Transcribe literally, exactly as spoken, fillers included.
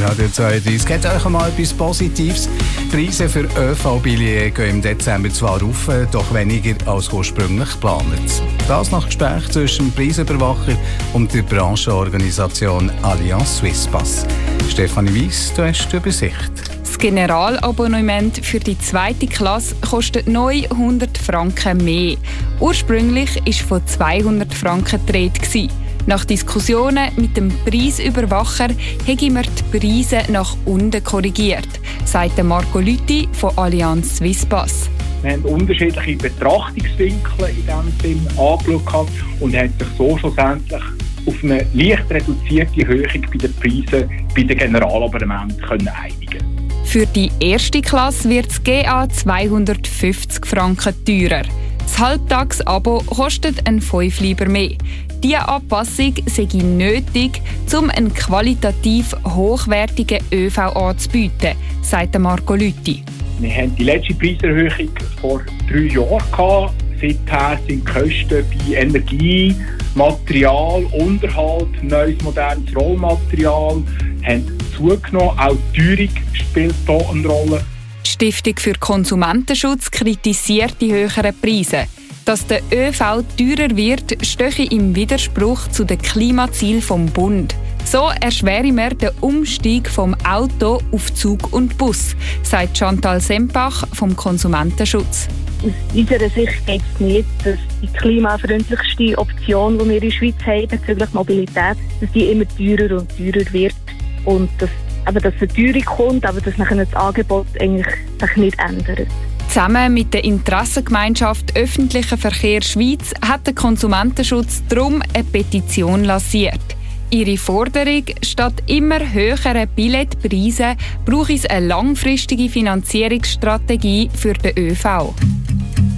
Radio zweiunddreißig hat euch einmal etwas Positives. Die Preise für Ö V-Billets gehen im Dezember zwar auf, doch weniger als ursprünglich geplant. Das nach Gespräch zwischen dem Preisüberwacher und der Branchenorganisation Allianz Swisspass. Stefanie Weiss, du hast die Übersicht. Das Generalabonnement für die zweite Klasse kostet neu hundert Franken mehr. Ursprünglich war von zweihundert Franken die Rede. Nach Diskussionen mit dem Preisüberwacher haben wir die Preise nach unten korrigiert, sagt Marco Lüthi von Allianz Swisspass. Wir haben unterschiedliche Betrachtungswinkel in diesem Film angeschaut und haben sich so schlussendlich auf eine leicht reduzierte Erhöhung bei den Preisen bei den Generalabonnementen einigen. Für die erste Klasse wird das G A zweihundertfünfzig Franken teurer. Das Halbtagsabo kostet ein fünf Lieber mehr. Diese Anpassung sei nötig, um einen qualitativ hochwertigen Ö V anzubieten, sagt Marco Lüthi. Wir hatten die letzte Preiserhöhung vor drei Jahren gehabt. Seither sind die Kosten bei Energie, Material, Unterhalt, neues modernes Rollmaterial haben zugenommen. Auch die Teuerung spielt hier eine Rolle. Die Stiftung für Konsumentenschutz kritisiert die höheren Preise. Dass der Ö V teurer wird, stehe im Widerspruch zu den Klimazielen vom Bund. So erschwere man den Umstieg vom Auto auf Zug und Bus, sagt Chantal Sempach vom Konsumentenschutz. Aus unserer Sicht geht es nicht, dass die klimafreundlichste Option, die wir in der Schweiz haben bezüglich Mobilität, dass die immer teurer und teurer wird und dass, eben, dass eine Teuerung kommt, aber dass nachher das Angebot eigentlich sich nicht ändert. Zusammen mit der Interessengemeinschaft Öffentlicher Verkehr Schweiz hat der Konsumentenschutz darum eine Petition lanciert. Ihre Forderung: statt immer höheren Billetpreisen braucht es eine langfristige Finanzierungsstrategie für den Ö V.